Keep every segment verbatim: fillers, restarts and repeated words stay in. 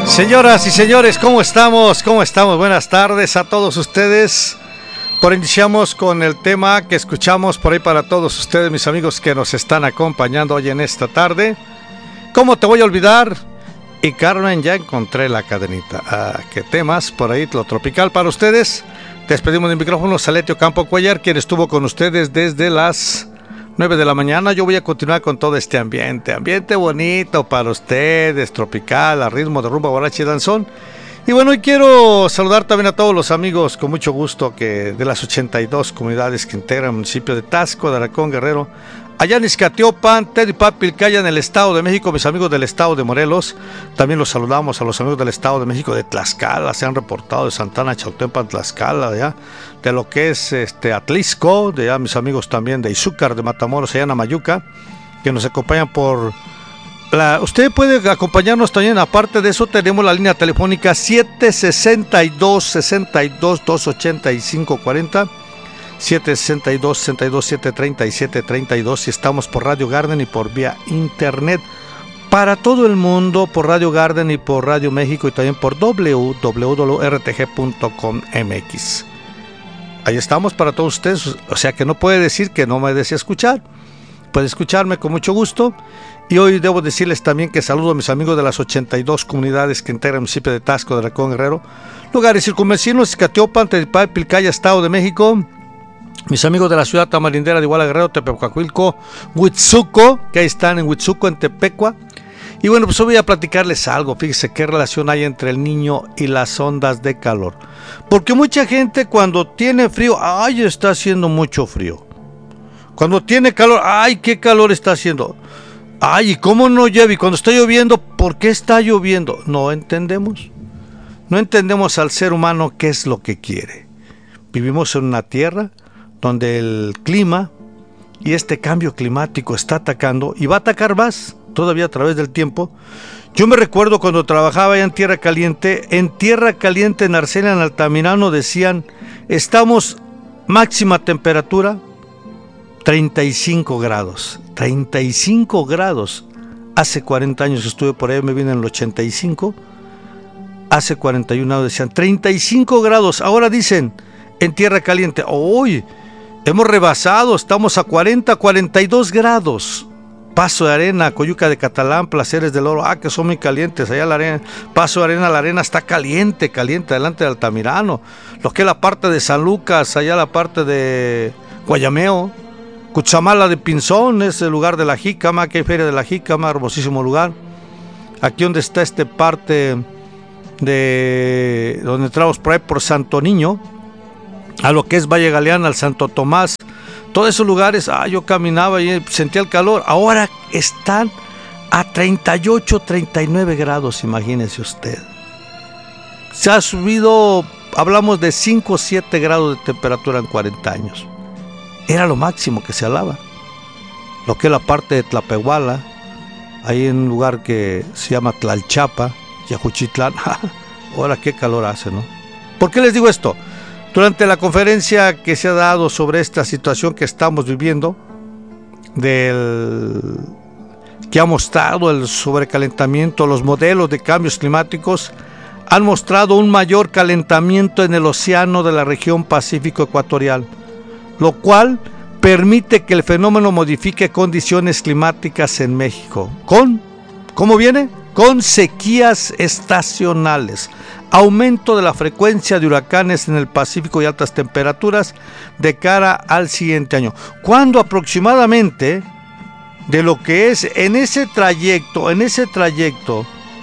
Señoras y señores, ¿cómo estamos? ¿Cómo estamos? Buenas tardes a todos ustedes. Por iniciamos con el tema que escuchamos por ahí para todos ustedes, mis amigos que nos están acompañando hoy en esta tarde. ¿Cómo te voy a olvidar? Y Carmen, ya encontré la cadenita. Ah, ¿qué temas? Por ahí lo tropical para ustedes. Despedimos del micrófono Saletio Campo Cuellar, quien estuvo con ustedes desde las nueve de la mañana. Yo voy a continuar con todo este ambiente, ambiente bonito para ustedes, tropical, a ritmo de rumba, borracha y danzón. Y bueno, hoy quiero saludar también a todos los amigos con mucho gusto que de las ochenta y dos comunidades que integran el municipio de Taxco, de Aracón, Guerrero, allá en Izcatiopan, Tedipapilcaya, en el Estado de México, mis amigos del Estado de Morelos. También los saludamos a los amigos del Estado de México, de Tlaxcala, se han reportado de Santana, Chautempan, Tlaxcala, de, allá, de lo que es este Atlisco, de allá mis amigos también de Izúcar, de Matamoros, allá en Amayuca, que nos acompañan por... La, usted puede acompañarnos también, aparte de eso tenemos la línea telefónica siete sesenta y dos, sesenta y dos, doscientos ochenta y cinco cuarenta, siete sesenta y dos, sesenta y dos, setecientos treinta y siete treinta y dos, y estamos por Radio Garden y por vía internet para todo el mundo, por Radio Garden y por Radio México y también por doble u doble u doble u punto r t g punto com m x. Ahí estamos para todos ustedes, o sea que no puede decir que no me desea escuchar, puede escucharme con mucho gusto. Y hoy debo decirles también que saludo a mis amigos de las ochenta y dos comunidades que integran el municipio de Taxco, de Aracón, Guerrero, lugares circunvecinos, Izcatiopan, Tedipapilcaya, Estado de México, mis amigos de la ciudad tamarindera de Iguala, Guerrero, Tepecuacuilco, Huitzuco, que ahí están en Huitzuco, en Tepecua. Y bueno, pues hoy voy a platicarles algo. Fíjense qué relación hay entre el niño y las ondas de calor. Porque mucha gente cuando tiene frío, ay, está haciendo mucho frío. Cuando tiene calor, ay, qué calor está haciendo. Ay, ¿y cómo no llueve? Y cuando está lloviendo, ¿por qué está lloviendo? No entendemos. No entendemos al ser humano qué es lo que quiere. Vivimos en una tierra donde el clima y este cambio climático está atacando y va a atacar más todavía a través del tiempo. Yo me recuerdo cuando trabajaba allá en Tierra Caliente, en Tierra Caliente, en Arcelia, en Altamirano, decían, estamos máxima temperatura treinta y cinco grados. treinta y cinco grados. Hace cuarenta años estuve por ahí, me vine en el ochenta y cinco. Hace cuarenta y uno años decían treinta y cinco grados. Ahora dicen en Tierra Caliente, hoy hemos rebasado, estamos a cuarenta, cuarenta y dos grados. Paso de Arena, Coyuca de Catalán, Placeres del Oro, ah, que son muy calientes. Allá la arena, Paso de Arena, la arena está caliente, caliente, delante de Altamirano. Lo que es la parte de San Lucas, allá la parte de Guayameo. Cuchamala de Pinzón es el lugar de la jícama, que hay feria de la jícama, hermosísimo lugar. Aquí donde está esta parte de donde entramos por ahí por Santo Niño, a lo que es Valle Galeana, al Santo Tomás, todos esos lugares, ah, yo caminaba y sentía el calor. Ahora están a treinta y ocho, treinta y nueve grados, imagínese usted. Se ha subido, hablamos de cinco o siete grados de temperatura en cuarenta años. Era lo máximo que se hablaba. Lo que es la parte de Tlapehuala, ahí en un lugar que se llama Tlalchapa, Yajuchitlán. Ahora qué calor hace, ¿no? ¿Por qué les digo esto? Durante la conferencia que se ha dado sobre esta situación que estamos viviendo, del que ha mostrado el sobrecalentamiento, los modelos de cambios climáticos han mostrado un mayor calentamiento en el océano de la región Pacífico Ecuatorial, lo cual permite que el fenómeno modifique condiciones climáticas en México. ¿Con? ¿Cómo viene? Con sequías estacionales, aumento de la frecuencia de huracanes en el Pacífico y altas temperaturas de cara al siguiente año. Cuando aproximadamente de lo que es en ese trayecto, en ese trayecto,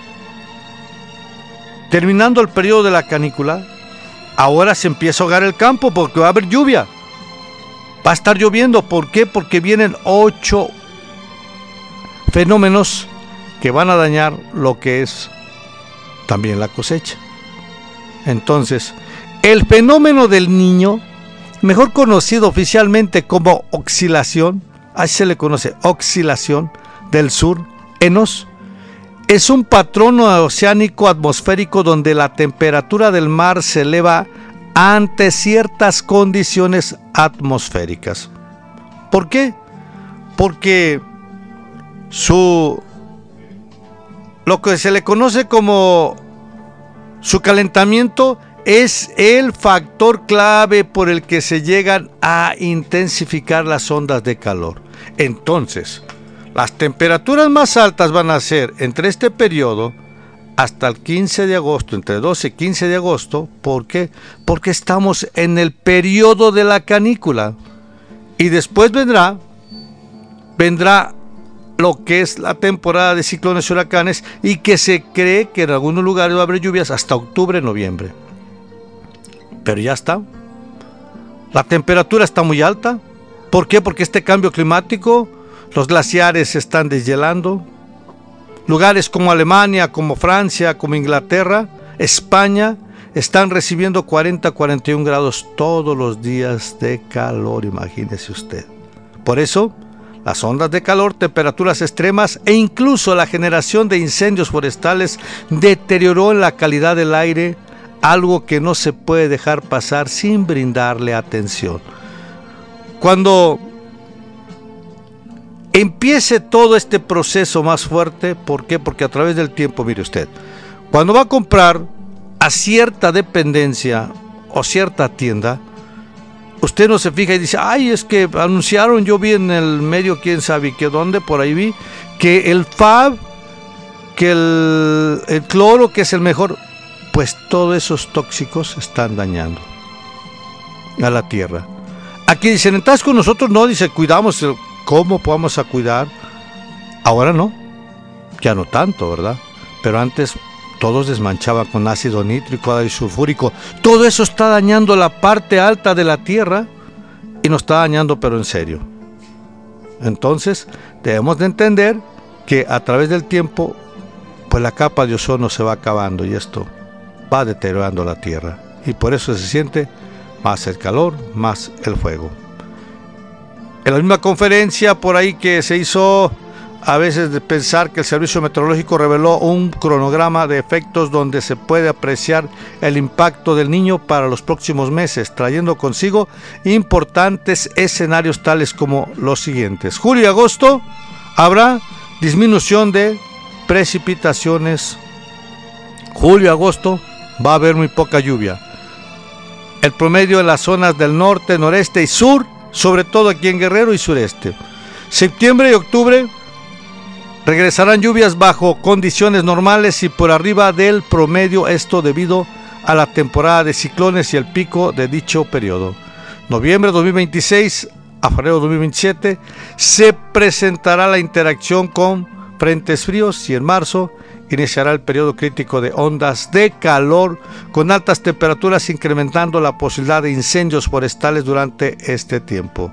terminando el periodo de la canícula, ahora se empieza a ahogar el campo porque va a haber lluvia. Va a estar lloviendo. ¿Por qué? Porque vienen ocho fenómenos que van a dañar lo que es también la cosecha. Entonces, el fenómeno del Niño, mejor conocido oficialmente como oscilación, así se le conoce, oscilación del sur, enos, es un patrón oceánico atmosférico donde la temperatura del mar se eleva ante ciertas condiciones atmosféricas. ¿Por qué? Porque su lo que se le conoce como Su calentamiento es el factor clave por el que se llegan a intensificar las ondas de calor. Entonces, las temperaturas más altas van a ser entre este periodo hasta el quince de agosto, entre doce y quince de agosto. ¿Por qué? Porque estamos en el periodo de la canícula. Y después vendrá, vendrá lo que es la temporada de ciclones y huracanes, y que se cree que en algunos lugares va a haber lluvias hasta octubre, noviembre. Pero ya está. La temperatura está muy alta. ¿Por qué? Porque este cambio climático, los glaciares se están deshielando. Lugares como Alemania, como Francia, como Inglaterra, España, están recibiendo cuarenta a cuarenta y un grados todos los días de calor, imagínese usted. Por eso, las ondas de calor, temperaturas extremas e incluso la generación de incendios forestales deterioró en la calidad del aire, algo que no se puede dejar pasar sin brindarle atención. Cuando empiece todo este proceso más fuerte, ¿por qué? Porque a través del tiempo, mire usted, cuando va a comprar a cierta dependencia o cierta tienda, usted no se fija y dice, ay, es que anunciaron, yo vi en el medio, quién sabe que dónde, por ahí vi, que el Fab, que el, el cloro, que es el mejor. Pues todos esos tóxicos están dañando a la tierra. Aquí dicen, entonces con nosotros no, dice, cuidamos. ¿Cómo podemos a cuidar? Ahora no, ya no tanto, ¿verdad? Pero antes todos desmanchaban con ácido nítrico, ácido sulfúrico. Todo eso está dañando la parte alta de la tierra y nos está dañando, pero en serio. Entonces, debemos de entender que a través del tiempo, pues la capa de ozono se va acabando y esto va deteriorando la tierra. Y por eso se siente más el calor, más el fuego. En la misma conferencia por ahí que se hizo, a veces de pensar que el Servicio Meteorológico reveló un cronograma de efectos donde se puede apreciar el impacto del Niño para los próximos meses, trayendo consigo importantes escenarios tales como los siguientes. Julio y agosto habrá disminución de precipitaciones. Julio y agosto va a haber muy poca lluvia. El promedio en las zonas del norte, noreste y sur, sobre todo aquí en Guerrero y sureste. Septiembre y octubre regresarán lluvias bajo condiciones normales y por arriba del promedio, esto debido a la temporada de ciclones y el pico de dicho periodo. Noviembre dos mil veintiséis a febrero dos mil veintisiete se presentará la interacción con frentes fríos y en marzo iniciará el periodo crítico de ondas de calor con altas temperaturas, incrementando la posibilidad de incendios forestales durante este tiempo.